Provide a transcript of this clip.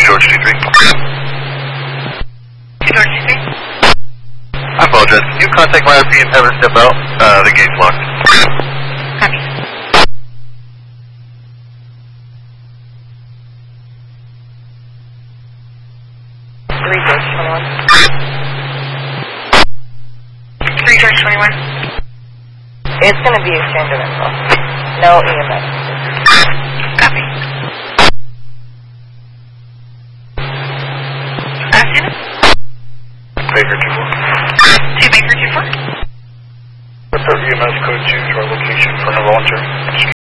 George 23. George 23? I apologize. Can you contact my RP and have her step out? The gate's locked. Copy. George 21. It's going to be exchange of info. No EMS. Copy. Unit? Baker 24. 2 Baker 24. Report EMS code 2 to our location for an involuntary.